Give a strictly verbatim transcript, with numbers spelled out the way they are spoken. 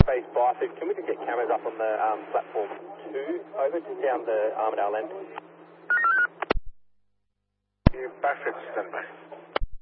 Base Byford. Can we just get cameras up on the um, platform two? Over, just down the Armadale end. Byford, stand by.